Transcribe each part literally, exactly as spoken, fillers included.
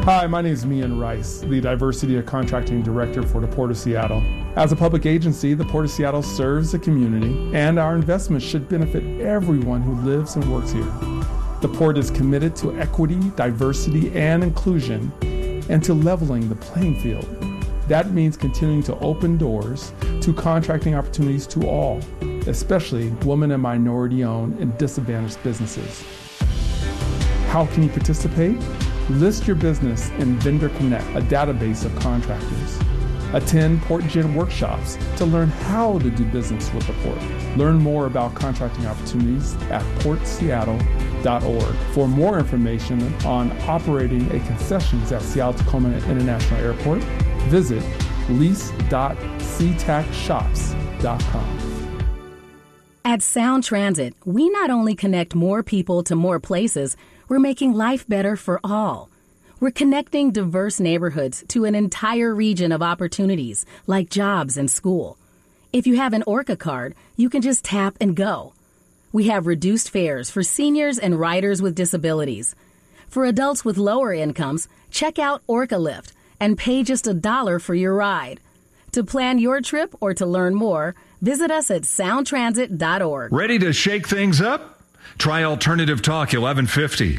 Hi, my name is Mian Rice, the Diversity and Contracting Director for the Port of Seattle. As a public agency, the Port of Seattle serves the community, and our investments should benefit everyone who lives and works here. The Port is committed to equity, diversity, and inclusion, and to leveling the playing field. That means continuing to open doors to contracting opportunities to all, especially women and minority-owned and disadvantaged businesses. How can you participate? List your business in Vendor Connect, a database of contractors. Attend PortGen workshops to learn how to do business with the Port. Learn more about contracting opportunities at port seattle dot org. For more information on operating a concessions at Seattle-Tacoma International Airport, visit lease dot c tac shops dot com. At Sound Transit, we not only connect more people to more places, we're making life better for all. We're connecting diverse neighborhoods to an entire region of opportunities, like jobs and school. If you have an ORCA card, you can just tap and go. We have reduced fares for seniors and riders with disabilities. For adults with lower incomes, check out ORCA Lift and pay just a dollar for your ride. To plan your trip or to learn more, visit us at sound transit dot org. Ready to shake things up? Try Alternative Talk eleven fifty.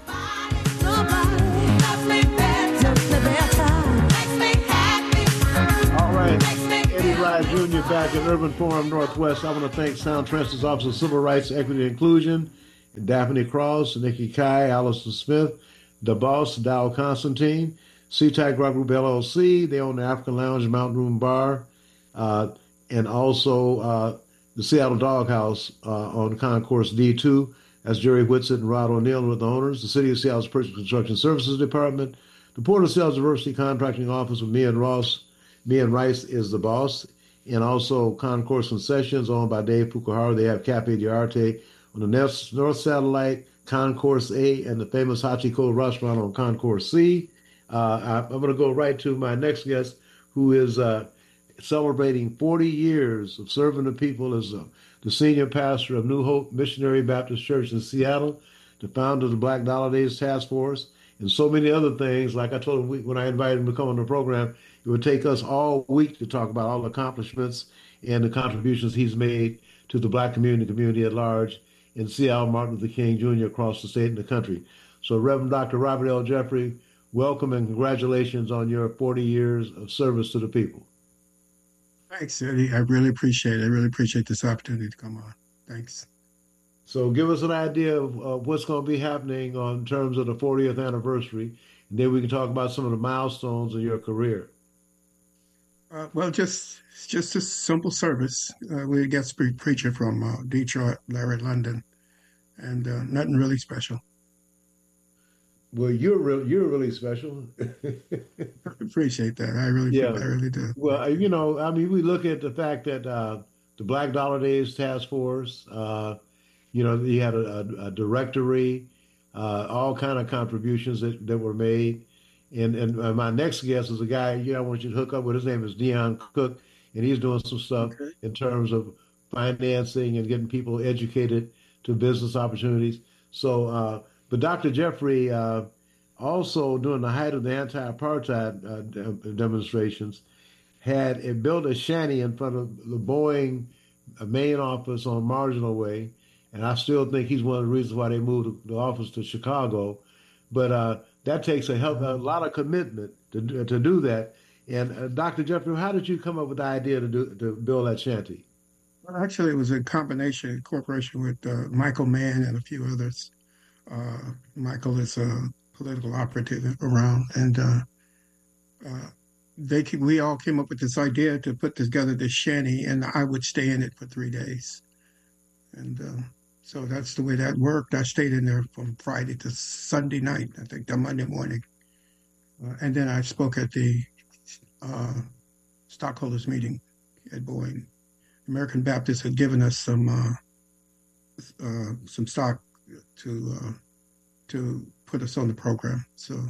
All right, Eddie Rye Junior back at Urban Forum Northwest. I want to thank Sound Transit's Office of Civil Rights, Equity, and Inclusion, and Daphne Cross, Nikki Kai, Allison Smith, the boss, Dow Constantine, SeaTac Rock Group L L C. They own the African Lounge, Mountain Room Bar, uh, and also uh, the Seattle Doghouse uh, on Concourse D two. That's Jerry Whitsett and Rod O'Neill with the owners. The City of Seattle's Purchase Construction Services Department. The Port of Seattle's Diversity Contracting Office with Mian Ross. Mian Rice is the boss. And also Concourse Concessions owned by Dave Fukuhara. They have Cafe d'Arte on the North, North Satellite, Concourse A, and the famous Hachiko restaurant on Concourse C. Uh, I, I'm going to go right to my next guest, who is uh, celebrating forty years of serving the people as uh, the senior pastor of New Hope Missionary Baptist Church in Seattle, the founder of the Black Dollar Days Task Force, and so many other things. Like I told him when I invited him to come on the program, it would take us all week to talk about all the accomplishments and the contributions he's made to the Black community, community at large in Seattle, Martin Luther King Junior across the state and the country. So Reverend Doctor Robert L. Jeffrey, welcome and congratulations on your forty years of service to the people. Thanks, Eddie. I really appreciate it. I really appreciate this opportunity to come on. Thanks. So give us an idea of uh, what's going to be happening on terms of the fortieth anniversary, and then we can talk about some of the milestones in your career. Uh, well, just just a simple service. Uh, we get a preacher from uh, Detroit, Larry London, and uh, nothing really special. Well, you're real, you're really special. Appreciate that. I really, yeah. I really do. Well, you know, I mean, we look at the fact that uh, the Black Dollar Days Task Force, uh, you know, you had a, a, a directory, uh, all kind of contributions that, that were made. And and uh, my next guest is a guy, you know, I want you to hook up with. His name is Dion Cook, and he's doing some stuff okay. in terms of financing and getting people educated to business opportunities. So, uh, but Doctor Jeffrey, uh, also during the height of the anti-apartheid uh, de- demonstrations, had uh, built a shanty in front of the Boeing main office on Marginal Way. And I still think he's one of the reasons why they moved the office to Chicago. But uh, that takes a, help, a lot of commitment to to do that. And uh, Doctor Jeffrey, how did you come up with the idea to do to build that shanty? Well, actually, it was a combination, cooperation with uh, Michael Mann and a few others. Uh, Michael is a political operative around, and uh, uh, they we all came up with this idea to put together this shanty, and I would stay in it for three days. And uh, so that's the way that worked. I stayed in there from Friday to Sunday night, I think, to Monday morning. Uh, and then I spoke at the uh, stockholders meeting at Boeing. American Baptist had given us some uh, uh, some stock to uh, to put us on the program. So,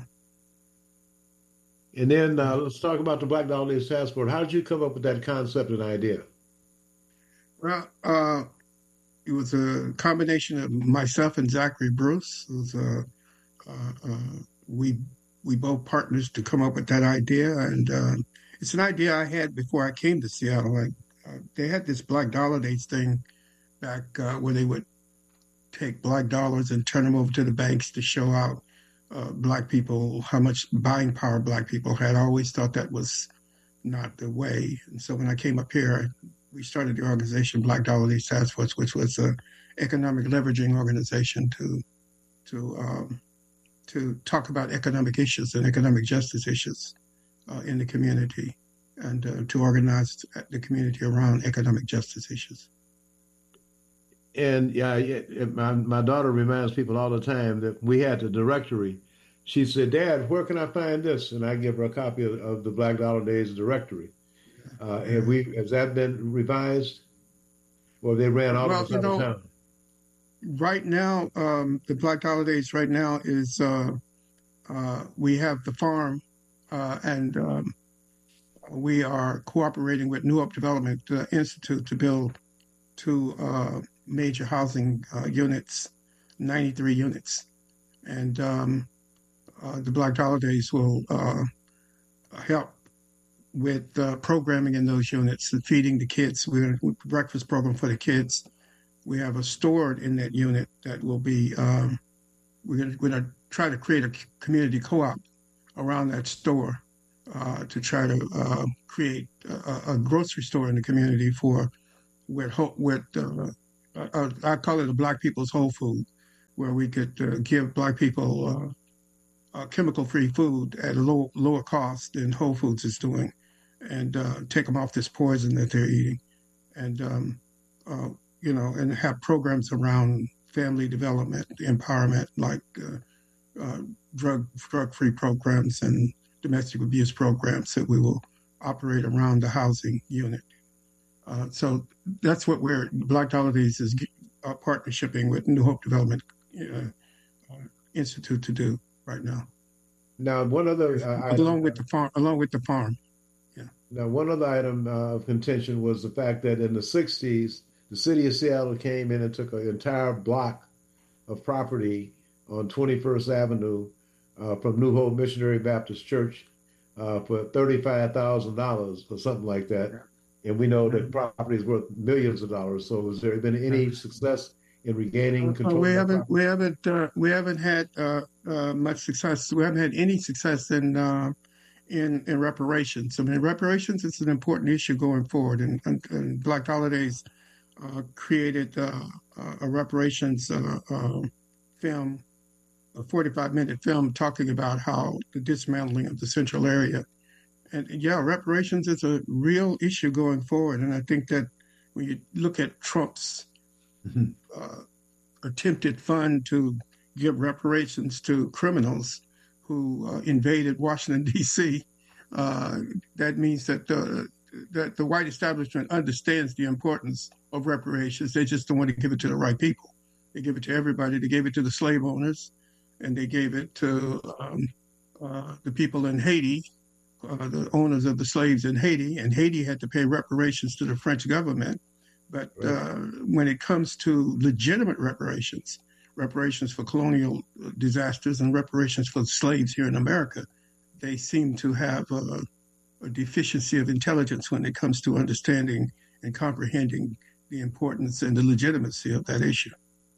and then uh, let's talk about the Black Dollar Days Task Force. How did you come up with that concept and idea? Well, uh, it was a combination of myself and Zachary Bruce. It was a, uh, uh, we we both partners to come up with that idea. And uh, it's an idea I had before I came to Seattle. Like, uh, they had this Black Dollar Days thing back uh, where they would take black dollars and turn them over to the banks to show out uh, black people, how much buying power black people had. I always thought that was not the way. And so when I came up here, we started the organization Black Dollar Days Task Force, which was an economic leveraging organization to to um, to talk about economic issues and economic justice issues uh, in the community, and uh, to organize the community around economic justice issues. And yeah, it, my, my daughter reminds people all the time that we had the directory. She said, "Dad, where can I find this?" And I give her a copy of, of the Black Dollar Days directory. Uh, have we has that been revised, or they ran all well, of us out of town? Right now, um, the Black Dollar Days right now is uh, uh, we have the farm, uh, and um, we are cooperating with New Hope Development uh, Institute to build two uh, major housing uh, units, ninety-three units, and um, uh, the Black Dollar Days will uh, help with uh, programming in those units and feeding the kids. We're a breakfast program for the kids. We have a store in that unit that will be, um, we're going to try to create a community co-op around that store uh, to try to uh, create a, a grocery store in the community for, with, with uh, uh, I call it a Black People's Whole Food, where we could uh, give Black people uh, uh, chemical-free food at a low, lower cost than Whole Foods is doing, and uh, take them off this poison that they're eating. And, um, uh, you know, and have programs around family development, empowerment, like uh, uh, drug, drug-free programs and domestic abuse programs that we will operate around the housing unit. Uh, so that's what we're, Black Dollar Days is uh, partnershiping with New Hope Development uh, Institute to do right now. Now, one other uh, along item, with the farm, along with the farm. Yeah. Now, one other item uh, of contention was the fact that in the sixties, the city of Seattle came in and took an entire block of property on twenty-first Avenue uh, from New Hope Missionary Baptist Church uh, for thirty-five thousand dollars or something like that. And we know that property is worth millions of dollars. So has there been any success in regaining control? Uh, we haven't, we haven't, uh, we haven't had uh, uh, much success. We haven't had any success in uh, in, in reparations. I mean, reparations is an important issue going forward. And, and, and Black Dollar Days uh, created uh, a reparations uh, uh, film, a forty-five minute film talking about how the dismantling of the central area. And yeah, reparations is a real issue going forward. And I think that when you look at Trump's mm-hmm. uh, attempted fund to give reparations to criminals who uh, invaded Washington, D C, uh, that means that the, that the white establishment understands the importance of reparations. They just don't want to give it to the right people. They give it to everybody. They gave it to the slave owners, and they gave it to um, uh, the people in Haiti, Uh, the owners of the slaves in Haiti, and Haiti had to pay reparations to the French government. But right. uh, when it comes to legitimate reparations, reparations for colonial disasters and reparations for slaves here in America, they seem to have a, a deficiency of intelligence when it comes to understanding and comprehending the importance and the legitimacy of that issue.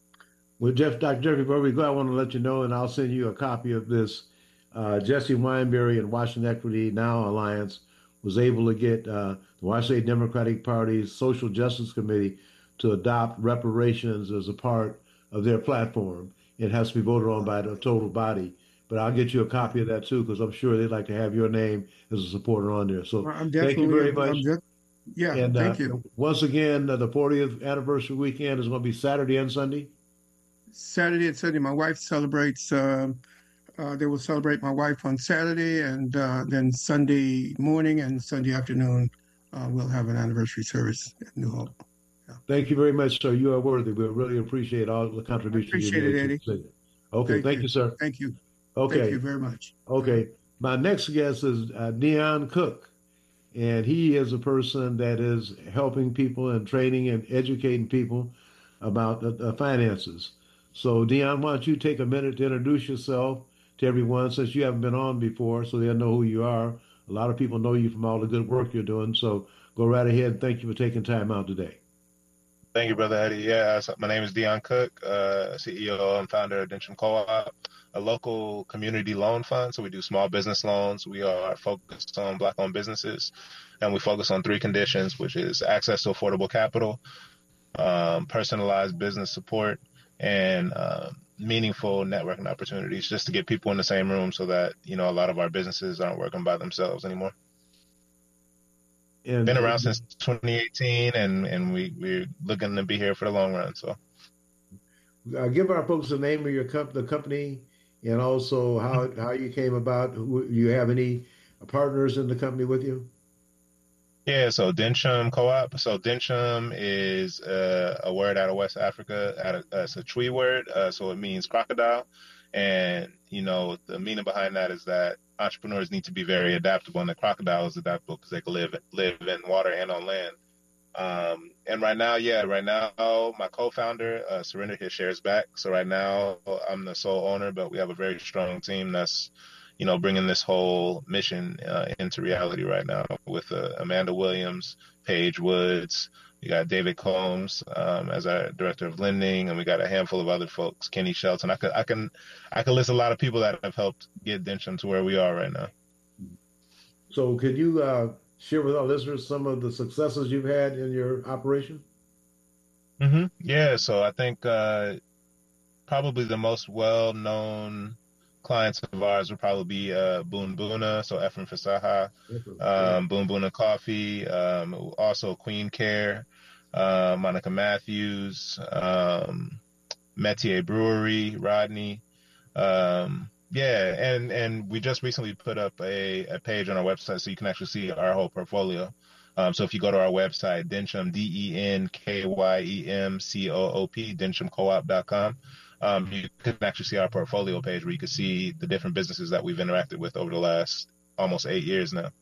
Well, Jeff, Doctor Jeffrey Berby, I want to let you know, and I'll send you a copy of this. Uh, Jesse Wineberry and Washington Equity Now Alliance was able to get uh, the Washington Democratic Party's Social Justice Committee to adopt reparations as a part of their platform. It has to be voted on by the total body. But I'll get you a copy of that, too, because I'm sure they'd like to have your name as a supporter on there. So well, thank you very much. Just, yeah, and, thank uh, you. Once again, uh, the fortieth anniversary weekend is going to be Saturday and Sunday? Saturday and Sunday. My wife celebrates... Uh, Uh, they will celebrate my wife on Saturday, and uh, then Sunday morning and Sunday afternoon, uh, we'll have an anniversary service at New Hope. Yeah. Thank you very much, sir. You are worthy. We really appreciate all the contributions. I appreciate you it, made. Eddie. Okay, thank, thank you. you, sir. Thank you. Okay. Thank you very much. Okay. My next guest is uh, Dion Cook, and he is a person that is helping people and training and educating people about uh, finances. So, Dion, why don't you take a minute to introduce yourself? to everyone since you haven't been on before, so they'll know who you are. A lot of people know you from all the good work you're doing. So go right ahead. And thank you for taking time out today. Thank you, Brother Eddie. Yeah, so my name is Dion Cook, uh, C E O and founder of Densham Co-op, a local community loan fund. So we do small business loans. We are focused on Black-owned businesses, and we focus on three conditions, which is access to affordable capital, um, personalized business support, and uh, meaningful networking opportunities, just to get people in the same room so that, you know, a lot of our businesses aren't working by themselves anymore. And been around since twenty eighteen, and, and we, we're looking to be here for the long run. So uh, give our folks the name of your comp- the company, and also how, how you came about. Who, you have any partners in the company with you? Yeah, so Densham Co-op. So Densham is uh, a word out of West Africa. Out of, uh, it's a Twi word, uh, so it means crocodile. And, you know, the meaning behind that is that entrepreneurs need to be very adaptable, and the crocodile is adaptable because they can live live in water and on land. Um, and right now, yeah, right now, my co-founder uh, surrendered his shares back. So right now, I'm the sole owner, but we have a very strong team that's, you know, bringing this whole mission uh, into reality right now with uh, Amanda Williams, Paige Woods. We got David Combs um, as our director of lending, and we got a handful of other folks. Kenny Shelton. I could, I can, I can list a lot of people that have helped get Densham to where we are right now. So, could you uh, share with our listeners some of the successes you've had in your operation? Mm-hmm. Yeah. So, I think uh, probably the most well-known clients of ours would probably be uh, Boon Boona, so Ephraim Fasaha, um, Boon Boona Coffee, um, also Queen Care, uh, Monica Matthews, um, Metier Brewery, Rodney. Um, yeah, and, and we just recently put up a, a page on our website so you can actually see our whole portfolio. Um, so if you go to our website, Densham, D E N K Y E M C O O P, densham co op dot com. Um, you can actually see our portfolio page where you can see the different businesses that we've interacted with over the last almost eight years now.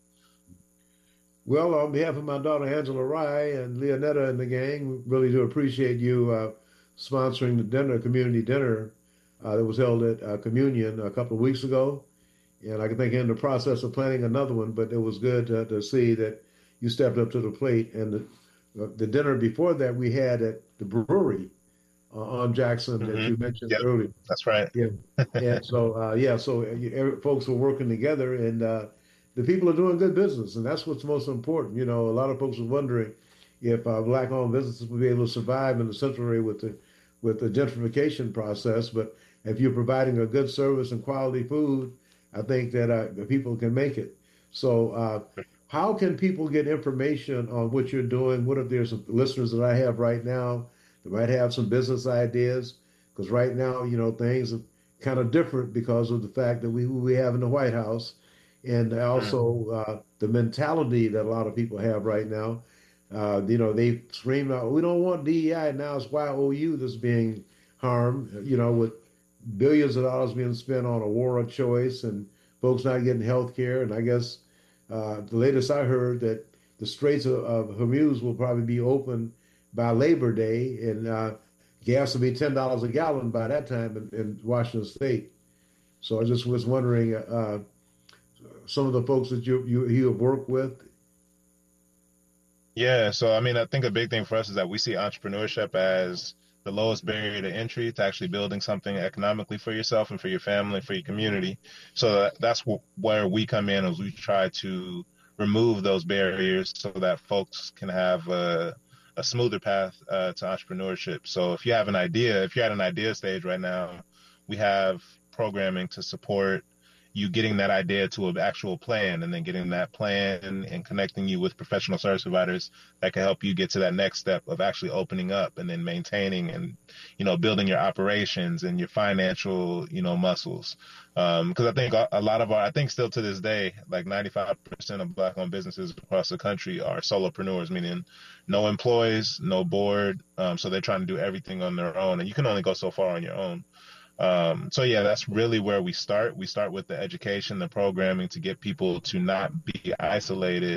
Well, on behalf of my daughter Angela Rye and Leonetta and the gang, we really do appreciate you uh, sponsoring the dinner, community dinner uh, that was held at uh, Communion a couple of weeks ago. And I can think in the process of planning another one, but it was good to, to see that you stepped up to the plate. And the, uh, the dinner before that we had at the brewery Uh, on Jackson that mm-hmm. you mentioned yep. earlier. That's right. Yeah. And so, uh, yeah, so uh, folks were working together, and uh, the people are doing good business, and that's what's most important. You know, a lot of folks are wondering if uh, Black-owned businesses will be able to survive in the central area with the with the gentrification process. But if you're providing a good service and quality food, I think that uh, the people can make it. So, uh, how can people get information on what you're doing? What if there's some listeners that I have right now that might have some business ideas? Because right now, you know, things are kind of different because of the fact that we we have in the White House, and also uh, the mentality that a lot of people have right now. Uh, you know, they scream out, "We don't want D E I." Now it's Y O U that's being harmed. You know, with billions of dollars being spent on a war of choice and folks not getting health care. And I guess uh, the latest I heard that the Straits of, of Hormuz will probably be open by Labor Day, and uh, gas will be ten dollars a gallon by that time in, in Washington State. So I just was wondering, uh, some of the folks that you, you you have worked with. Yeah, so I mean, I think a big thing for us is that we see entrepreneurship as the lowest barrier to entry to actually building something economically for yourself and for your family, for your community. So that, that's w- where we come in, as we try to remove those barriers so that folks can have a, a smoother path uh, to entrepreneurship. So if you have an idea, if you're at an idea stage right now, we have programming to support you getting that idea to an actual plan, and then getting that plan and connecting you with professional service providers that can help you get to that next step of actually opening up and then maintaining and, you know, building your operations and your financial, you know, muscles. Um, cause I think a lot of our, I think still to this day, like ninety-five percent of Black owned businesses across the country are solopreneurs, meaning no employees, no board. Um, so they're trying to do everything on their own, and you can only go so far on your own. Um, so yeah, that's really where we start. We start with the education, the programming to get people to not be isolated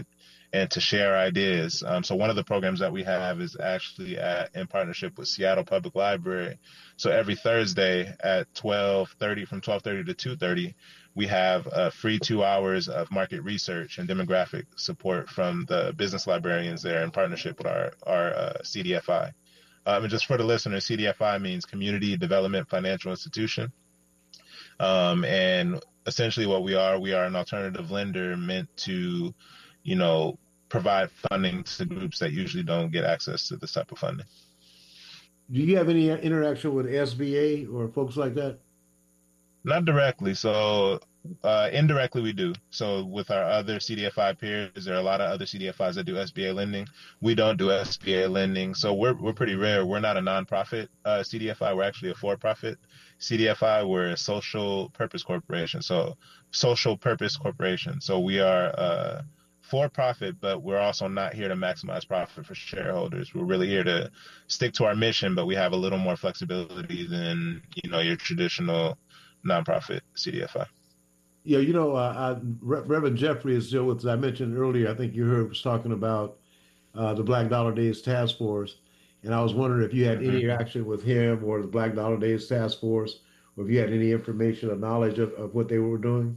and to share ideas. Um, so one of the programs that we have is actually at, in partnership with Seattle Public Library. So every Thursday at twelve thirty, from twelve thirty to two thirty, we have a free two hours of market research and demographic support from the business librarians there in partnership with our, our uh, C D F I. Um, and just for the listeners, C D F I means Community Development Financial Institution. Um, and essentially what we are, we are an alternative lender meant to, you know, provide funding to groups that usually don't get access to this type of funding. Do you have any interaction with S B A or folks like that? Not directly. So uh, indirectly we do. So with our other C D F I peers, there are a lot of other C D F Is that do S B A lending. We don't do S B A lending. So we're we're pretty rare. We're not a nonprofit uh, C D F I. We're actually a for-profit C D F I. We're a social purpose corporation. So social purpose corporation. So we are uh, for-profit, but we're also not here to maximize profit for shareholders. We're really here to stick to our mission, but we have a little more flexibility than, you know, your traditional nonprofit C D F I. Yeah, you know, uh, I, Reverend Jeffrey is still with, as I mentioned earlier, I think you heard was talking about uh, the Black Dollar Days Task Force. And I was wondering if you had any interaction with him or the Black Dollar Days Task Force, or if you had any information or knowledge of, of what they were doing.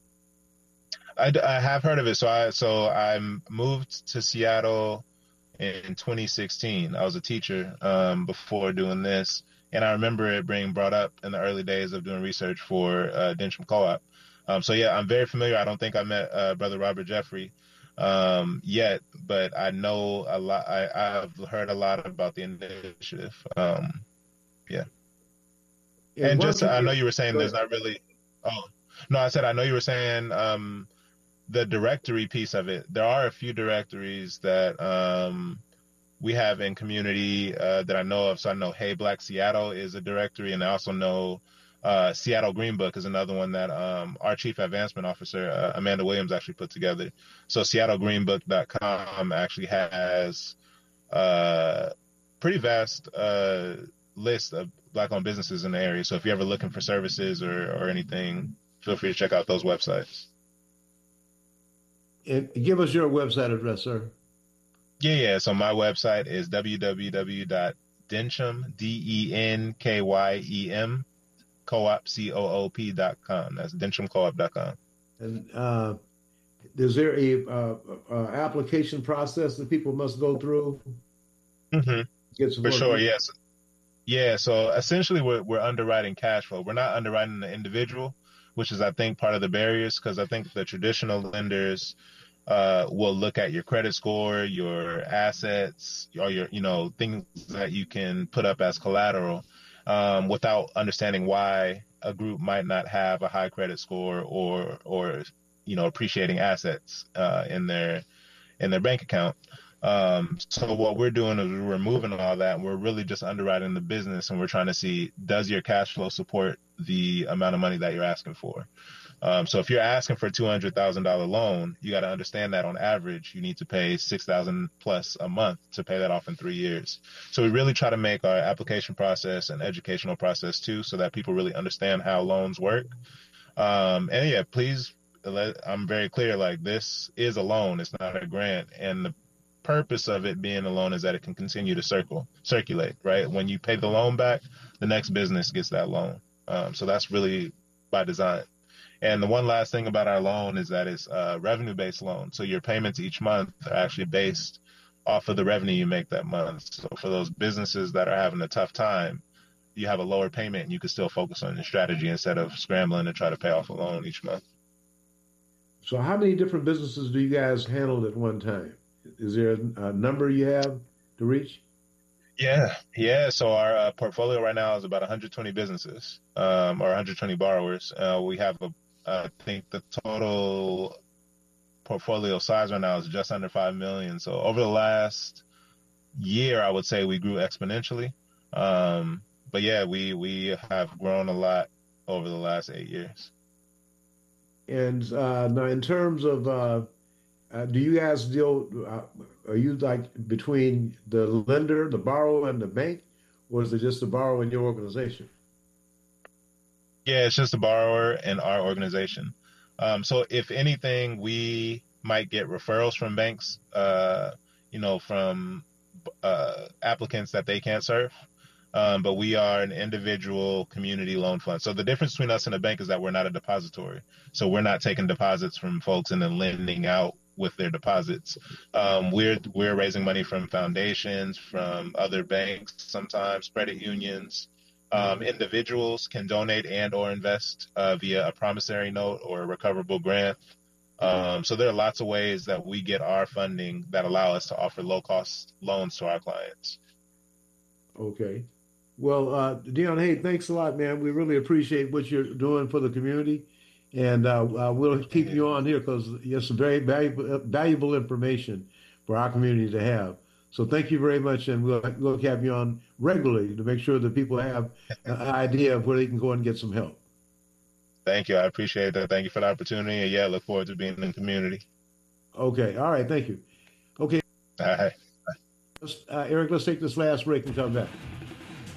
I, I have heard of it. So I so I moved to Seattle in twenty sixteen. I was a teacher um, before doing this. And I remember it being brought up in the early days of doing research for uh, Densham Co-op. Um, so, yeah, I'm very familiar. I don't think I met uh, Brother Robert Jeffrey um, yet, but I know a lot. I, I've heard a lot about the initiative. Um, yeah. And, and just, I know you were saying there's not really, oh, no, I said, I know you were saying um, the directory piece of it. There are a few directories that um, we have in community uh, that I know of. So I know Hey Black Seattle is a directory, and I also know uh, Seattle Green Book is another one that um, our Chief Advancement Officer, uh, Amanda Williams, actually put together. So seattle green book dot com actually has a pretty vast uh, list of Black-owned businesses in the area. So if you're ever looking for services or, or anything, feel free to check out those websites. And give us your website address, sir. Yeah, yeah. So my website is w w w dot densham, D E N K Y E M, co-op, C O O P dot com. That's densham co op dot com. And uh, is there a uh, uh, application process that people must go through? Mm-hmm. Get For sure, yes. Yeah, so essentially we're, we're underwriting cash flow. We're not underwriting the individual, which is, I think, part of the barriers, because I think the traditional lenders uh, will look at your credit score, your assets, or your, you know, things that you can put up as collateral um, without understanding why a group might not have a high credit score or, or you know, appreciating assets uh, in their in their bank account. Um, so what we're doing is we're removing all that. And we're really just underwriting the business, and we're trying to see, does your cash flow support the amount of money that you're asking for? Um, so if you're asking for a two hundred thousand dollars loan, you got to understand that on average, you need to pay six thousand dollars plus a month to pay that off in three years. So we really try to make our application process an educational process too, so that people really understand how loans work. Um, and yeah, please, let, I'm very clear, like, this is a loan. It's not a grant. And the purpose of it being a loan is that it can continue to circle, circulate, right? When you pay the loan back, the next business gets that loan. Um, so that's really by design. And the one last thing about our loan is that it's a revenue-based loan. So your payments each month are actually based off of the revenue you make that month. So for those businesses that are having a tough time, you have a lower payment and you can still focus on your strategy instead of scrambling to try to pay off a loan each month. So how many different businesses do you guys handle at one time? Is there a number you have to reach? Yeah, yeah. So our uh, portfolio right now is about one hundred twenty businesses um, or one hundred twenty borrowers. Uh, we have, a, I think the total portfolio size right now is just under five million. So over the last year, I would say we grew exponentially. Um, but yeah, we, we have grown a lot over the last eight years. And uh, now in terms of, uh, Uh, do you guys deal, uh, are you like between the lender, the borrower, and the bank, or is it just the borrower in your organization? Yeah, it's just the borrower and our organization. Um, so if anything, we might get referrals from banks, uh, you know, from uh, applicants that they can't serve. Um, but we are an individual community loan fund. So the difference between us and a bank is that we're not a depository. So we're not taking deposits from folks and then lending out with their deposits. Um, we're we're raising money from foundations, from other banks, sometimes credit unions. Um, individuals can donate and or invest uh, via a promissory note or a recoverable grant. Um, so there are lots of ways that we get our funding that allow us to offer low-cost loans to our clients. Okay. Well, uh, Dion, hey, thanks a lot, man. We really appreciate what you're doing for the community. And uh, uh, we'll keep you on here because it's very valuable, valuable information for our community to have. So thank you very much. And we'll, we'll have you on regularly to make sure that people have an idea of where they can go and get some help. Thank you. I appreciate that. Thank you for the opportunity. And yeah, look forward to being in the community. Okay. All right. Thank you. Okay. All right. Uh, Eric, let's take this last break and come back.